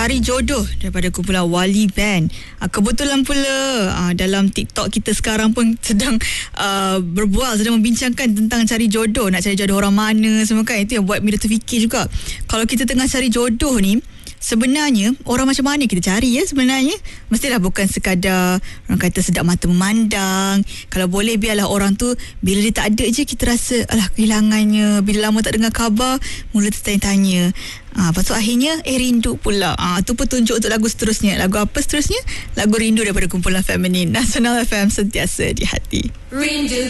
Cari Jodoh daripada kumpulan Wali Band. Kebetulan pula dalam TikTok kita sekarang pun sedang berbual, sedang membincangkan tentang cari jodoh. Nak cari jodoh orang mana semua kan. Itu yang buat Mira terfikir juga. Kalau kita tengah cari jodoh ni, sebenarnya orang macam mana kita cari ya sebenarnya? Mestilah bukan sekadar orang kata sedap mata memandang. Kalau boleh biarlah orang tu bila dia tak ada je kita rasa alah kehilangannya. Bila lama tak dengar khabar, mula tertanya-tanya. Lepas tu akhirnya rindu pula. Tu petunjuk untuk lagu seterusnya. Lagu apa seterusnya? Lagu Rindu daripada kumpulan Feminin. Nasional FM, sentiasa di hati. Rindu